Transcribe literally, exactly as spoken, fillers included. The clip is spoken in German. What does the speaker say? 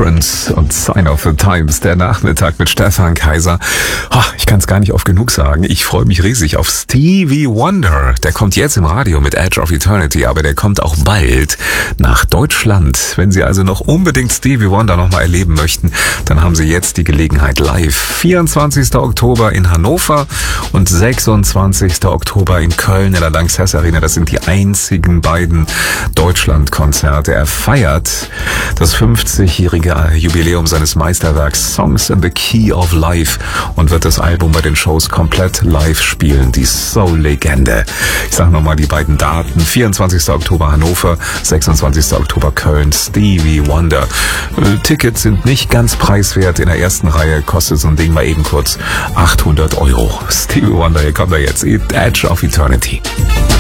Prince und Sign of the Times, der Nachmittag mit Stefan Kaiser. Oh, ich kann es gar nicht oft genug sagen. Ich freue mich riesig auf Stevie Wonder. Der kommt jetzt im Radio mit Edge of Eternity, aber der kommt auch bald nach Deutschland. Wenn Sie also noch unbedingt Stevie Wonder nochmal erleben möchten, dann haben Sie jetzt die Gelegenheit live. vierundzwanzigster Oktober in Hannover und sechsundzwanzigster Oktober in Köln in der Lanxess Arena. Das sind die einzigen beiden Deutschlandkonzerte. Er feiert das fünfzigjährige Jubiläum seines Meisterwerks Songs in the Key of Life und wird das Album bei den Shows komplett live spielen. Die Soul-Legende. Ich sage nochmal die beiden Daten. vierundzwanzigster Oktober Hannover, sechsundzwanzigster Oktober Köln. Stevie Wonder. Tickets sind nicht ganz preiswert. In der ersten Reihe kostet so ein Ding mal eben kurz achthundert Euro. Stevie Wonder, hier kommt er jetzt. Edge of Eternity.